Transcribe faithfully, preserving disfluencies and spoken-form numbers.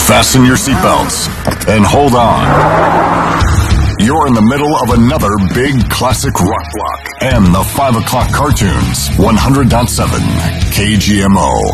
Fasten your seatbelts and hold on. You're in the middle of another big classic rock block and the five o'clock cartoons. one hundred point seven K G M O.